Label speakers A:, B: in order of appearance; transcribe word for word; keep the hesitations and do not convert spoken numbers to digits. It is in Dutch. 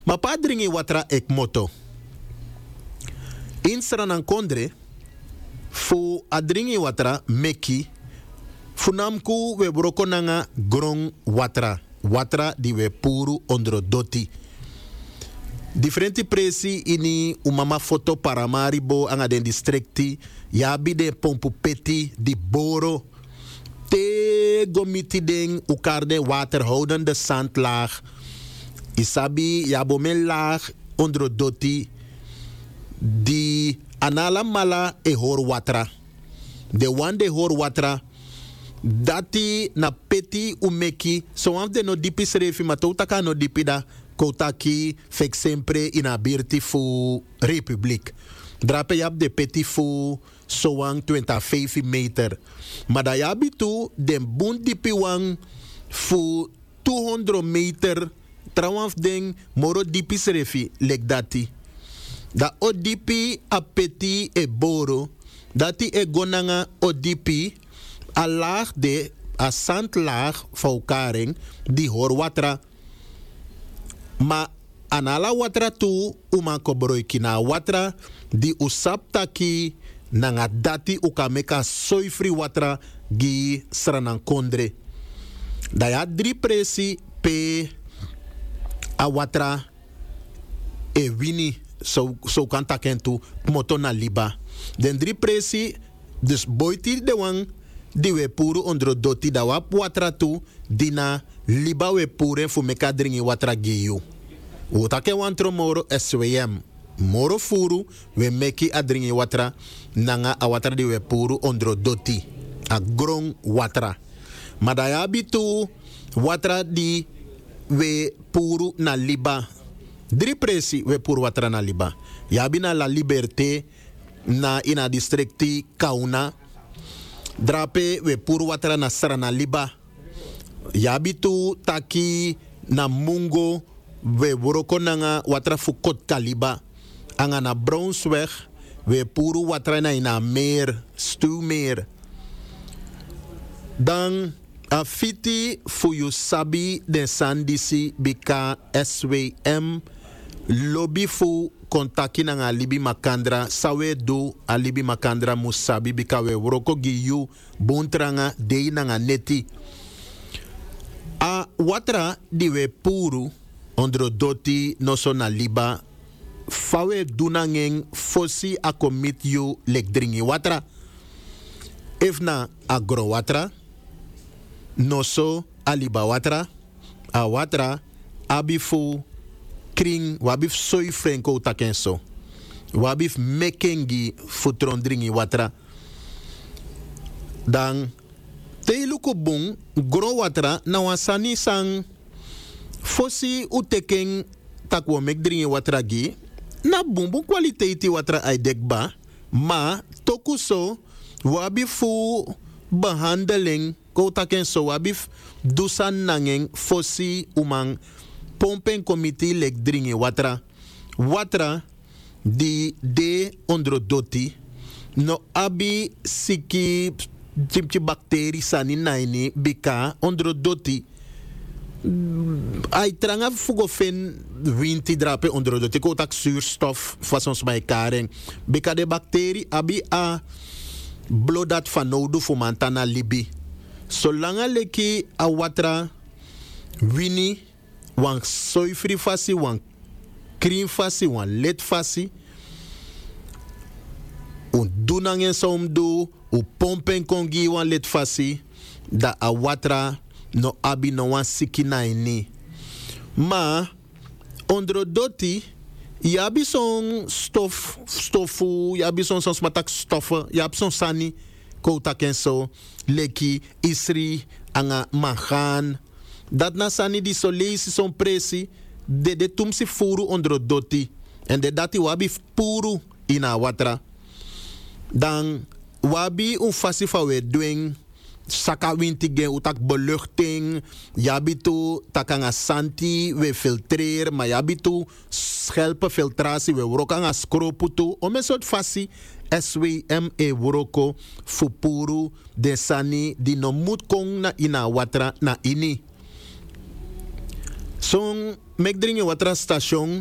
A: Ma pa dringi watra ek moto. In Sranan Kondre, fu adringi watra meki, funamku we broko nanga grong watra. Watra di we puru ondro doti. Differenti presi ini umama foto paramaribo anga den districti, yabi de pompu peti di boro. Te gomiti den ukarde waterhoudende zandlaag. Isabi yabomen laag ondro doti. Di anala mala e hor watra. De wan de hor watra. Dati na peti umeki. So af de no dipi srefi ma taka no dipi da. Kotaki fek sempre in abirti fu republiek. Drape yap de peti fu soang vijfentwintig meter. Maar da yabi tu den bun dipi wang fu tweehonderd meter. Trouwens den moro dipi srefi lek dati. Da odipi a peti e boro. Dati e gonanga odipi a laag de a zandlaag faukaring di hor watra. Ma anala watra tu uma kobroiki na watra di usap taki nanga dati ukameka soifri watra gi Sranan Kondre. Da ya drie presi pe a watra e wini so, so kan takentu moto na liba. Den drie presi dus boiti de wang di we puru ondro doti da wap watra tu dina liba we pure fu meka dringi watra giyu. Utake wantro moro S W M. Moro furu we meki a dringi watra nanga a watra di we puru ondro doti. A grong watra. Madaya bitu watra di we puru na liba. Drie presi we puru watra na liba. Yabi na la Liberté na ina districti Kauna. Drape we puru watra na Srana liba. Yabi tu taki na Mungo we woroko nanga watra fukot kaliba. Anga na Brownsweg we puru watra na ina meer, stuwmeer. Dan a fiti fu you sabi den sandisi bika S W M lobby fu kontaki nanga libi makandra sawe do a libi makandra musabi bika we woroko giyu buntranga dei nanga neti. A watra di we puru ondro doti noso na liba fawe dunangeng fosi a komit yu lek dringi watra. If na agro watra noso a liba watra a watra abifu kring wabif soy frenko takenso wabif mekengi futron dringi watra. Dan teiluku bung gro watra na wasani sang fosi uteken takwo mek dringi watra gi na bumbu kwaliteiti watra ay dekba ma tokuso wabi fu behandeling ko taken so wabi dusan nangen fosi umang pompen komiti lek dringi watra watra di de ondro doti no abi siki chimchi bakteri sani naini bika ondro doti. Ai tranga fugo fen winti drape onder de tiko tak zuurstof fasons bij karen. Beka de bacterie abi a blodat van nodu fu mantana libi. Solanga leki a watra wini wan soifri fasi wan krim fasi wan let fasi. Un dunangen somdo u pompen kongi wan let fasi da a watra no abi no wan siki na ini. Ma ondro doti yabi son stof stofu yabi son son smatak stoffen yabi son sani kouta kenso leki isri anga mangan dat na sani di solesi son presi de de tumsi furu ondro doti en de dati wabi puru ina watra dan wabi un fasi fa we doing saka winti gen utak beluchting yabitu takanga santi we filtreer maar yabitu schelpe filtratie we worokanga skroputu om een soort fasi S W M e woroko fupuru de sani di no moet kong na ina watra na ini song mek dringi watra station